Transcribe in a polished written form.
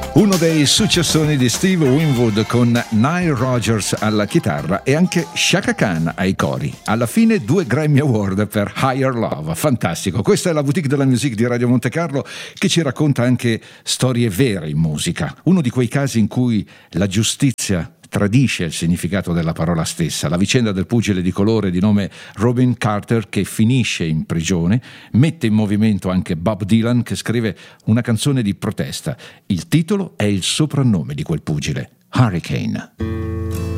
Uno dei successoni di Steve Winwood con Nile Rodgers alla chitarra e anche Chaka Khan ai cori. Alla fine 2 Grammy Award per Higher Love. Fantastico. Questa è la Boutique de la Musique di Radio Monte Carlo, che ci racconta anche storie vere in musica. Uno di quei casi in cui la giustizia tradisce il significato della parola stessa. La vicenda del pugile di colore di nome Robin Carter, che finisce in prigione, mette in movimento anche Bob Dylan, che scrive una canzone di protesta. Il titolo è il soprannome di quel pugile, Hurricane.